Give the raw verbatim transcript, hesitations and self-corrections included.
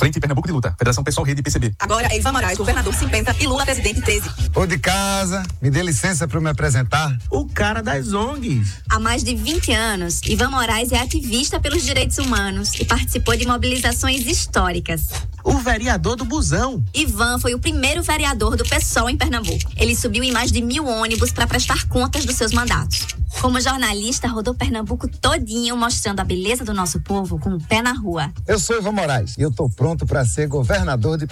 Frente Pernambuco de Luta, Federação Pessoal Rede P C B. Agora é Ivan Moraes, governador cinquenta e Lula, presidente treze. Ô de casa, me dê licença para eu me apresentar. O cara das O N Gs. Há mais de vinte anos, Ivan Moraes é ativista pelos direitos humanos e participou de mobilizações históricas. O vereador do Busão. Ivan foi o primeiro vereador do PSOL em Pernambuco. Ele subiu em mais de mil ônibus para prestar contas dos seus mandatos. Como jornalista, rodou Pernambuco todinho, mostrando a beleza do nosso povo com o pé na rua. Eu sou Ivan Moraes e eu tô pronto para ser governador de Pernambuco.